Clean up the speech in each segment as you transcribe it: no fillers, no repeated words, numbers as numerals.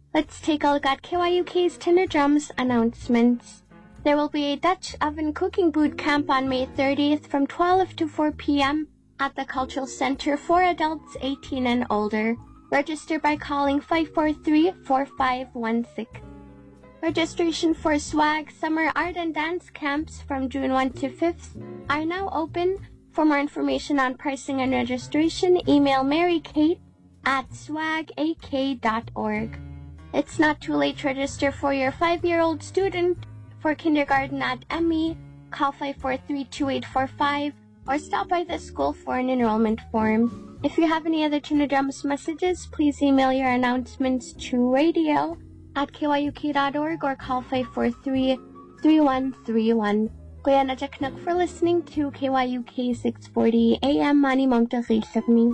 Let's take a look at KYUK's Tinerdrums announcements. There will be a Dutch oven cooking boot camp on May 30th from 12 to 4 p.m. at the Cultural Center for adults 18 and older. Register by calling 543-4516. Registration for SWAG Summer Art and Dance Camps from June 1 to 5th are now open. For more information on pricing and registration, email Mary Kate at swagak.org. It's not too late to register for your 5-year-old student for kindergarten at ME. Call 543-2845 or stop by the school for an enrollment form. If you have any other Tinerdrums messages, please email your announcements to radio@kyuk.org or call 543-3131. Kuya na Jacknak for listening to KYUK 640 AM Mani Mamtagilagmi.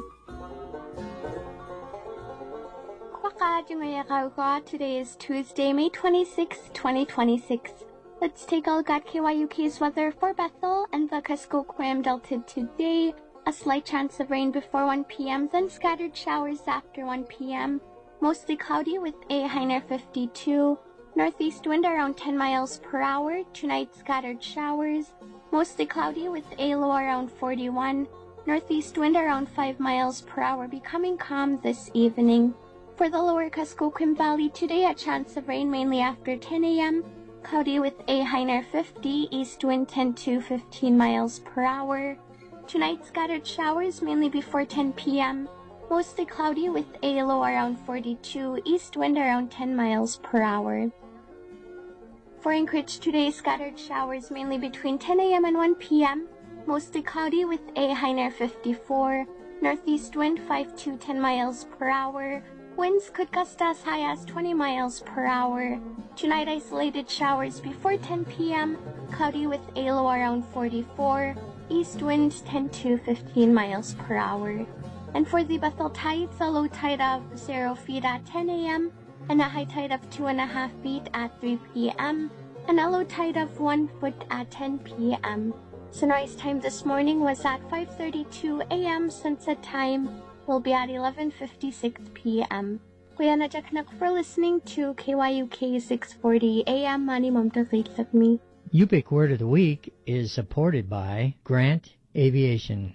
Today is Tuesday, May 26, 2026. Let's take a look at KYUK's weather for Bethel and the Kuskokwim Delta today. A slight chance of rain before 1 p.m., then scattered showers after 1 p.m. Mostly cloudy with a high near 52. Northeast wind around 10 miles per hour. Tonight, scattered showers. Mostly cloudy with a low around 41. Northeast wind around 5 miles per hour, becoming calm this evening. For the lower Kuskokwim Valley today, a chance of rain mainly after 10 a.m. Cloudy with a high near 50. East wind 10 to 15 miles per hour. Tonight, scattered showers mainly before 10 p.m. Mostly cloudy with a low around 42. East wind around 10 miles per hour. For Anchorage today, scattered showers mainly between 10 a.m. and 1 p.m. Mostly cloudy with a high near 54. Northeast wind 5 to 10 miles per hour. Winds could gust as high as 20 miles per hour. Tonight, isolated showers before 10 p.m. Cloudy with a low around 44. East winds 10 to 15 miles per hour. And for the Bethel tides, a low tide of 0 feet at 10 a.m. and a high tide of 2.5 feet at 3 p.m. and a low tide of 1 foot at 10 p.m. Sunrise time this morning was at 5:32 a.m. Sunset time will be at 11:56 p.m. Kuya na Jacknak for listening to KYUK 640 AM Mani Mamtagilagmi. Yupik Word of the Week is supported by Grant Aviation.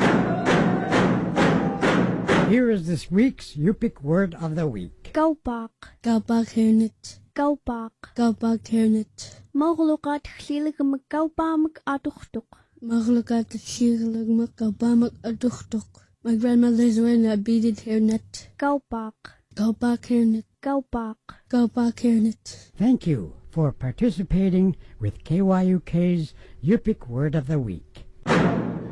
Here is this week's Yupik Word of the Week. Kaupak. Kaupak hernet. Kaupak. Kaupak hernet. Moglukat glilig magkaupamak atuchtuk. Moglukat glilig magkaupamak atuchtuk. My grandmother's wearing a beaded hairnet. Kaupak. Kaupak hairnet. Kaupak. Kaupak hairnet. Thank you for participating with KYUK's Yupik Word of the Week.